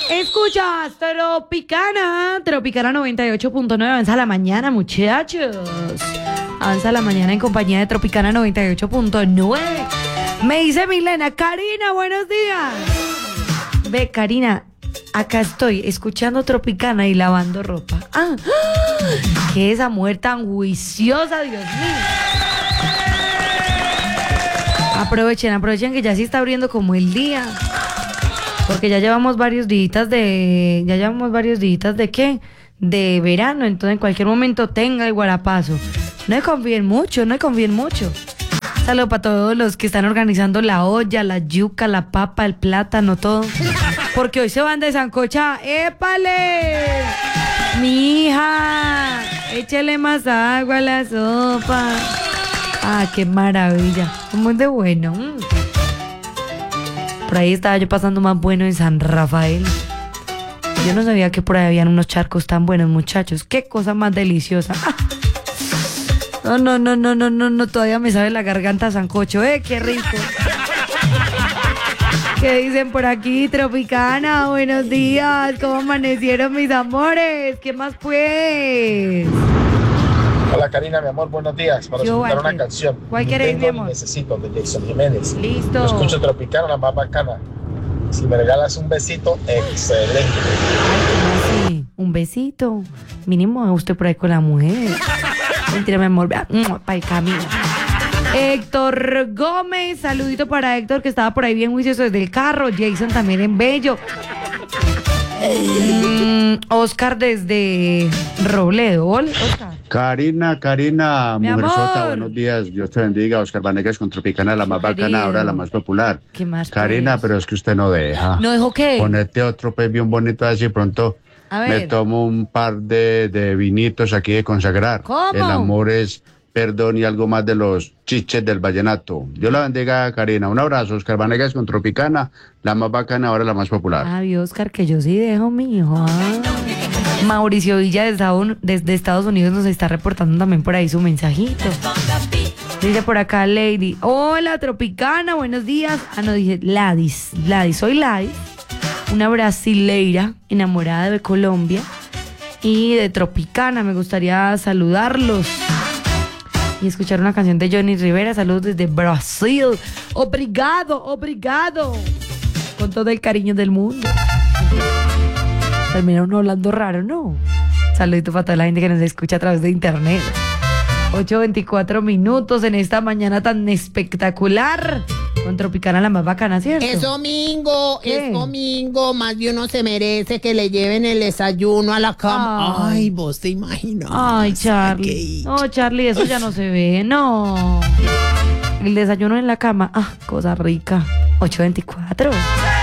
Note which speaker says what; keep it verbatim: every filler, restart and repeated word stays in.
Speaker 1: Escuchas Tropicana, Tropicana noventa y ocho punto nueve. Avanza la mañana, muchachos. Avanza la mañana en compañía de Tropicana noventa y ocho punto nueve. Me dice Milena, Karina, buenos días. Ve, Karina, acá estoy escuchando Tropicana y lavando ropa. Ah, qué esa mujer tan juiciosa, Dios mío. Aprovechen, aprovechen que ya sí está abriendo como el día. Porque ya llevamos varios días de... ¿Ya llevamos varios días de qué? De verano. Entonces en cualquier momento tenga el guarapazo. No me confíen mucho, no me confíen mucho. Saludos para todos los que están organizando la olla, la yuca, la papa, el plátano, todo. Porque hoy se van de sancocha. ¡Épale! Mi hija, échale más agua a la sopa. Ah, qué maravilla. Muy de bueno. Mm. Por ahí estaba yo pasando más bueno en San Rafael. Yo no sabía que por ahí habían unos charcos tan buenos, muchachos. Qué cosa más deliciosa. Ah. No, no, no, no, no, no, no, todavía me sabe la garganta sancocho, eh, qué rico. ¿Qué dicen por aquí, Tropicana? Buenos días, ¿cómo amanecieron mis amores? ¿Qué más pues?
Speaker 2: Hola Karina, mi amor, buenos días. Para
Speaker 1: Yo,
Speaker 2: escuchar
Speaker 1: Walter.
Speaker 2: una canción.
Speaker 1: ¿Cuál querés, mi amor?
Speaker 2: Necesito, de Jason Jiménez.
Speaker 1: Listo.
Speaker 2: Yo escucho Tropicana, la más bacana. Si me regalas un besito, excelente.
Speaker 1: Ay, ¿cómo así? Un besito. Mínimo a usted por ahí con la mujer. Mentira, mi amor, vea, para el camino. Héctor Gómez, saludito para Héctor que estaba por ahí bien juicioso desde el carro. Jason también en Bello. Mm, Oscar desde Robledo. Hola, Oscar.
Speaker 3: Karina, Karina,
Speaker 1: Mi
Speaker 3: mujerzota,
Speaker 1: amor.
Speaker 3: buenos días, Dios te bendiga. Oscar Vanegas con Tropicana, la más
Speaker 1: Querido.
Speaker 3: bacana, ahora la más popular.
Speaker 1: ¿Qué más,
Speaker 3: Karina,
Speaker 1: pues?
Speaker 3: pero es que usted no deja.
Speaker 1: ¿No dejó qué?
Speaker 3: Ponete otro pues bien bonito así pronto.
Speaker 1: A
Speaker 3: Me
Speaker 1: ver.
Speaker 3: tomo un par de, de vinitos aquí de consagrar.
Speaker 1: ¿Cómo?
Speaker 3: El amor es perdón y algo más de los chiches del vallenato. Dios la bendiga, Karina. Un abrazo, Oscar Vanegas con Tropicana, la más bacana, ahora la más popular.
Speaker 1: Ay, Oscar, que yo sí dejo, mi hijo. Ah. Mauricio Villa desde Estados, desde Estados Unidos nos está reportando también por ahí su mensajito. Dice por acá Lady, hola Tropicana, buenos días. Ah, no, dije Ladis, Ladis, soy Ladis, una brasileira enamorada de Colombia y de Tropicana. Me gustaría saludarlos y escuchar una canción de Johnny Rivera. Saludos desde Brasil. Obrigado, obrigado. Con todo el cariño del mundo. Terminaron hablando raro, ¿no? Saludito para toda la gente que nos escucha a través de internet. ocho veinticuatro minutos en esta mañana tan espectacular. Con Tropicana la más bacana, ¿cierto?
Speaker 4: Es domingo,
Speaker 1: ¿Qué?
Speaker 4: es domingo, más de uno se merece que le lleven el desayuno a la cama.
Speaker 1: Ay.
Speaker 4: Ay, vos te imaginas.
Speaker 1: Ay, Charlie.
Speaker 4: Ay,
Speaker 1: No, Charlie, eso ya no se ve, no. El desayuno en la cama, ah, cosa rica. ocho veinticuatro.